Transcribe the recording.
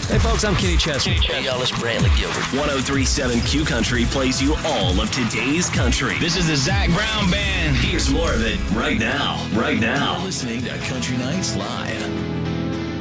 Hey, folks, I'm Kenny Chesney. Hey, y'all, it's Bradley Gilbert. 1037 Q Country plays you all of today's country. This is the Zach Brown Band. Here's more of it right now. Right now. You're listening to Country Nights Live.